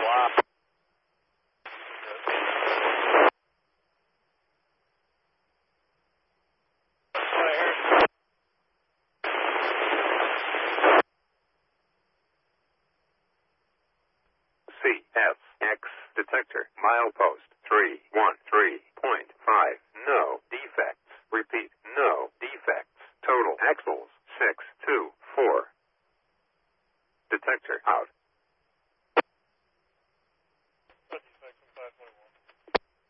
CSX detector, milepost 313.5, no defects. Repeat, no defects. Total axles, 6.2.